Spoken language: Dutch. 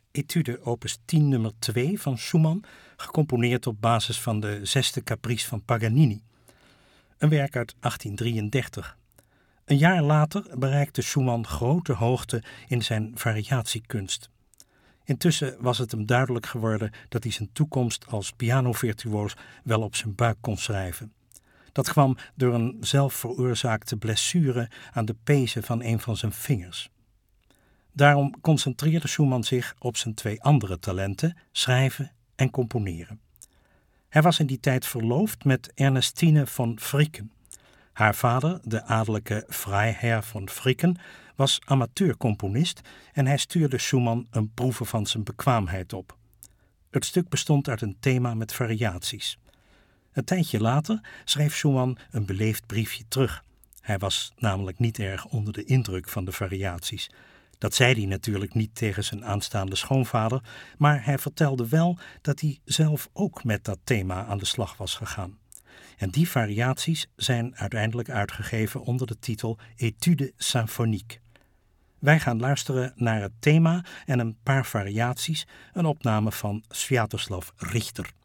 Etude opus 10 nummer 2 van Schumann, gecomponeerd op basis van de 6e caprice van Paganini. Een werk uit 1833. Een jaar later bereikte Schumann grote hoogte in zijn variatiekunst. Intussen was het hem duidelijk geworden dat hij zijn toekomst als pianovirtuoos wel op zijn buik kon schrijven. Dat kwam door een zelf veroorzaakte blessure aan de pezen van een van zijn vingers. Daarom concentreerde Schumann zich op zijn 2 andere talenten, schrijven en componeren. Hij was in die tijd verloofd met Ernestine von Fricken. Haar vader, de adellijke Freiherr von Fricken, was amateurcomponist en hij stuurde Schumann een proeve van zijn bekwaamheid op. Het stuk bestond uit een thema met variaties. Een tijdje later schreef Schumann een beleefd briefje terug. Hij was namelijk niet erg onder de indruk van de variaties. Dat zei hij natuurlijk niet tegen zijn aanstaande schoonvader, maar hij vertelde wel dat hij zelf ook met dat thema aan de slag was gegaan. En die variaties zijn uiteindelijk uitgegeven onder de titel Etude symphonique. Wij gaan luisteren naar het thema en een paar variaties, een opname van Sviatoslav Richter.